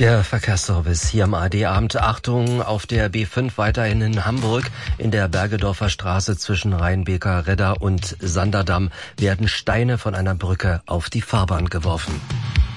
Der Verkehrsservice hier am AD-Abend. Achtung, auf der B5 weiterhin in Hamburg. In der Bergedorfer Straße zwischen Rheinbeker, Redder und Sanderdamm werden Steine von einer Brücke auf die Fahrbahn geworfen.